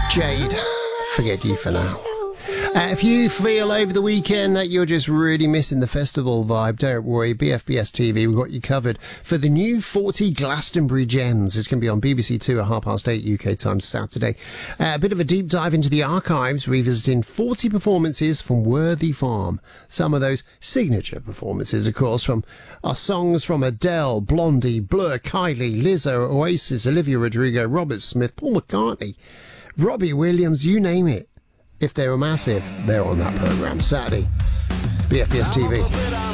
Jade, forget you for now. If you feel over the weekend that you're just really missing the festival vibe, don't worry, BFBS TV, we've got you covered for the new 40 Glastonbury Gems. It's going to be on BBC Two at 8:30 UK time Saturday. A bit of a deep dive into the archives, revisiting 40 performances from Worthy Farm. Some of those signature performances, of course, from our songs from Adele, Blondie, Blur, Kylie, Lizzo, Oasis, Olivia Rodrigo, Robert Smith, Paul McCartney, Robbie Williams, you name it. If they were massive, they're on that programme. Saturday, BFBS TV.